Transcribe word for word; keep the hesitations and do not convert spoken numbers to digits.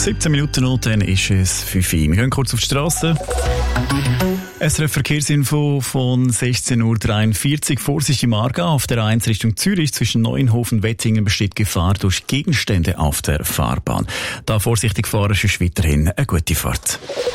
siebzehn Minuten und dann ist es fünf Uhr. Wir gehen kurz auf die Straße. S R F Verkehrsinfo von sechzehn Uhr dreiundvierzig. Vorsicht im Aargau auf der A eins Richtung Zürich zwischen Neuenhofen und Wettingen besteht Gefahr durch Gegenstände auf der Fahrbahn. Da vorsichtig fahren, ist weiterhin eine gute Fahrt.